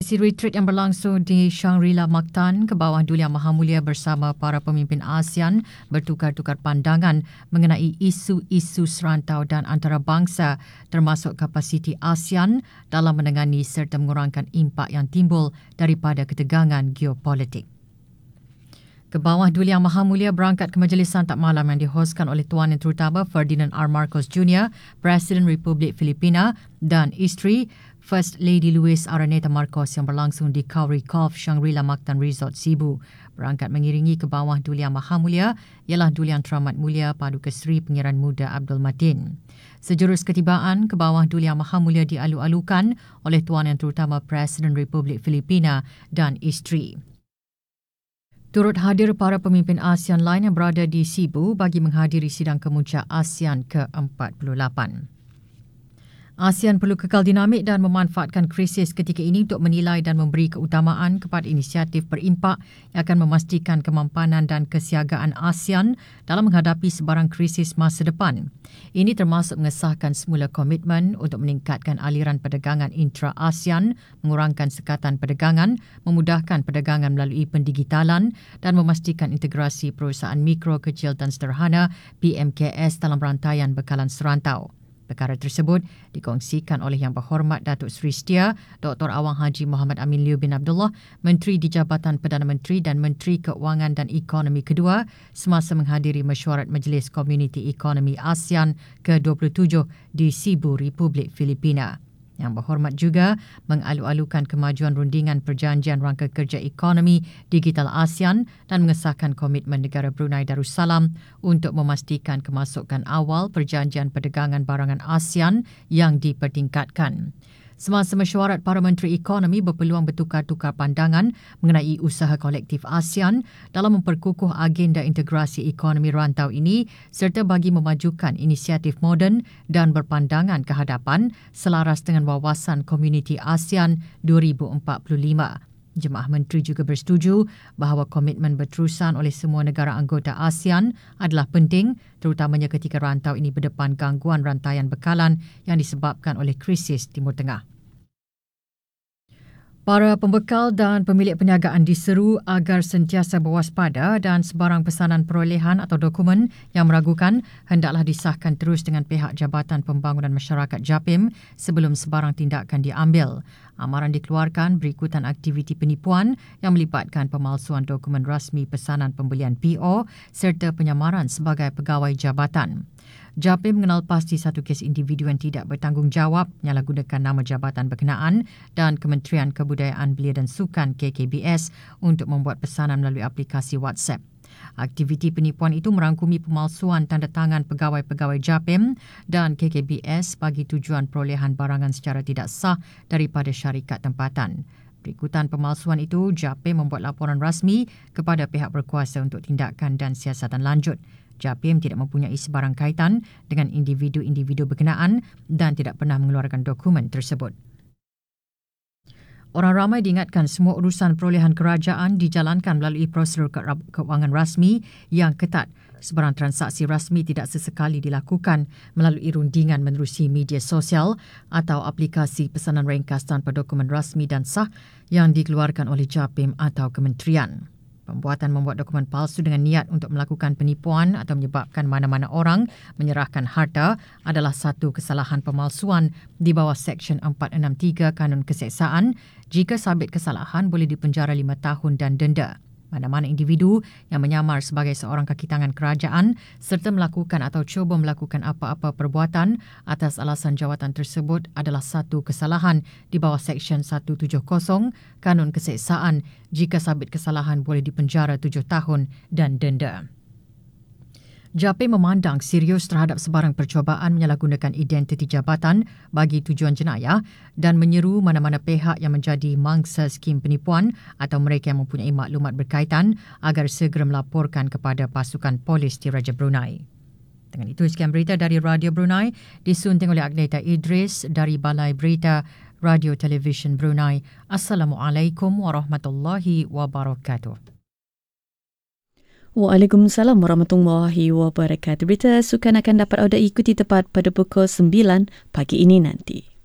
Sesi retreat yang berlangsung di Shangri-La Mactan ke bawah Duli Yang Maha Mulia bersama para pemimpin ASEAN bertukar-tukar pandangan mengenai isu-isu serantau dan antarabangsa termasuk kapasiti ASEAN dalam menangani serta mengurangkan impak yang timbul daripada ketegangan geopolitik. Ke bawah Duli Yang Maha Mulia berangkat ke majlis santap malam yang dihoskan oleh Tuan Yang Terutama Ferdinand R. Marcos Jr., Presiden Republik Filipina dan isteri First Lady Luis Araneta Marcos yang berlangsung di Kauri Cove Shangri-La Mactan Resort Cebu. Berangkat mengiringi ke bawah Duli Yang Maha Mulia ialah Duli Yang Teramat Mulia Paduka Seri Pangeran Muda Abdul Matin. Sejurus ketibaan ke bawah Duli Yang Maha Mulia dialu-alukan oleh Tuan Yang Terutama Presiden Republik Filipina dan isteri. Turut hadir para pemimpin ASEAN lain yang berada di Cebu bagi menghadiri sidang kemuncak ASEAN ke-48. ASEAN perlu kekal dinamik dan memanfaatkan krisis ketika ini untuk menilai dan memberi keutamaan kepada inisiatif berimpak yang akan memastikan kemampanan dan kesiagaan ASEAN dalam menghadapi sebarang krisis masa depan. Ini termasuk mengesahkan semula komitmen untuk meningkatkan aliran perdagangan intra-ASEAN, mengurangkan sekatan perdagangan, memudahkan perdagangan melalui pendigitalan dan memastikan integrasi perusahaan mikro, kecil dan sederhana PMKS dalam rantaian bekalan serantau. Perkara tersebut dikongsikan oleh Yang Berhormat Datuk Seri Setia Dr. Awang Haji Muhammad Amin Liu bin Abdullah, Menteri di Jabatan Perdana Menteri dan Menteri Keuangan dan Ekonomi kedua semasa menghadiri mesyuarat Majlis Komuniti Ekonomi ASEAN ke-27 di Cebu, Republik Filipina. Yang Berhormat juga mengalu-alukan kemajuan rundingan Perjanjian Rangka Kerja Ekonomi Digital ASEAN dan mengesahkan komitmen negara Brunei Darussalam untuk memastikan kemasukan awal Perjanjian Perdagangan Barangan ASEAN yang dipertingkatkan. Semasa mesyuarat, para Menteri Ekonomi berpeluang bertukar-tukar pandangan mengenai usaha kolektif ASEAN dalam memperkukuh agenda integrasi ekonomi rantau ini serta bagi memajukan inisiatif moden dan berpandangan ke hadapan selaras dengan wawasan Komuniti ASEAN 2045. Jemaah Menteri juga bersetuju bahawa komitmen berterusan oleh semua negara anggota ASEAN adalah penting, terutamanya ketika rantau ini berdepan gangguan rantaian bekalan yang disebabkan oleh krisis Timur Tengah. Para pembekal dan pemilik perniagaan diseru agar sentiasa berwaspada dan sebarang pesanan perolehan atau dokumen yang meragukan hendaklah disahkan terus dengan pihak Jabatan Pembangunan Masyarakat JAPIM sebelum sebarang tindakan diambil. Amaran dikeluarkan berikutan aktiviti penipuan yang melibatkan pemalsuan dokumen rasmi pesanan pembelian PO serta penyamaran sebagai pegawai jabatan. JAPIM mengenal pasti satu kes individu yang tidak bertanggungjawab menyalahgunakan nama jabatan berkenaan dan Kementerian Kebudayaan Belia dan Sukan KKBS untuk membuat pesanan melalui aplikasi WhatsApp. Aktiviti penipuan itu merangkumi pemalsuan tanda tangan pegawai-pegawai JAPIM dan KKBS bagi tujuan perolehan barangan secara tidak sah daripada syarikat tempatan. Berikutan pemalsuan itu, JAPIM membuat laporan rasmi kepada pihak berkuasa untuk tindakan dan siasatan lanjut. JAPIM tidak mempunyai sebarang kaitan dengan individu-individu berkenaan dan tidak pernah mengeluarkan dokumen tersebut. Orang ramai diingatkan semua urusan perolehan kerajaan dijalankan melalui prosedur keuangan rasmi yang ketat. Sebarang transaksi rasmi tidak sesekali dilakukan melalui rundingan menerusi media sosial atau aplikasi pesanan ringkas tanpa dokumen rasmi dan sah yang dikeluarkan oleh JAPIM atau kementerian. Pembuatan membuat dokumen palsu dengan niat untuk melakukan penipuan atau menyebabkan mana-mana orang menyerahkan harta adalah satu kesalahan pemalsuan di bawah Seksyen 463 Kanun Keseksaan. Jika sabit kesalahan, boleh dipenjara 5 tahun dan denda. Mana-mana individu yang menyamar sebagai seorang kaki tangan kerajaan serta melakukan atau cuba melakukan apa-apa perbuatan atas alasan jawatan tersebut adalah satu kesalahan di bawah Seksyen 170 Kanun Keseksaan. Jika sabit kesalahan, boleh dipenjara 7 tahun dan denda. JAPIM memandang serius terhadap sebarang percubaan menyalahgunakan identiti jabatan bagi tujuan jenayah dan menyeru mana-mana pihak yang menjadi mangsa skim penipuan atau mereka yang mempunyai maklumat berkaitan agar segera melaporkan kepada pasukan polis di Raja Brunei. Dengan itu, sekian berita dari Radio Brunei disunting oleh Agneta Idris dari Balai Berita Radio Television Brunei. Assalamualaikum warahmatullahi wabarakatuh. Waalaikumsalam warahmatullahi wabarakatuh. Berita sukan akan dapat anda ikuti tepat pada pukul 9 pagi ini nanti.